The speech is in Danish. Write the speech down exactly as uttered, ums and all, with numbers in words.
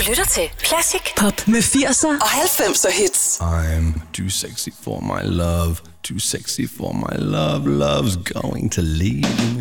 lytter til Classic Pop med firser og halvfemser hits. I'm too sexy for my love, too sexy for my love, love's going to leave me.